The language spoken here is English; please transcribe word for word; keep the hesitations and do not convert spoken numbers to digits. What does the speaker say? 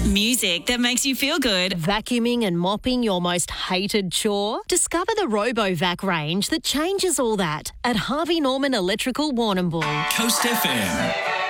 Music that makes you feel good. Vacuuming and mopping your most hated chore? Discover the RoboVac range that changes all that at Harvey Norman Electrical Warrnambool. Coast F M.